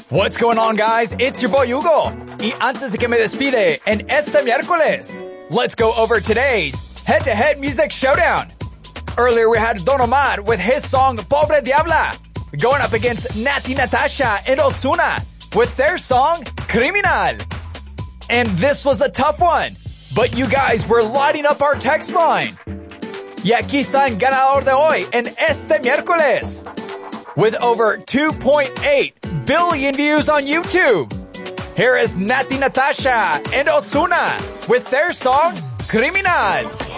What's going on, guys? It's your boy Hugo. Y antes de que me despide en este miércoles, let's go over today's head-to-head music showdown. Earlier we had Don Omar with his song Pobre Diabla going up against Natti Natasha and Ozuna with their song Criminal. And this was a tough one, but you guys were lighting up our text line. Y aquí está el ganador de hoy en este miércoles. With over 2.8 billion views on YouTube, here is Natti Natasha and Ozuna with their song Criminal.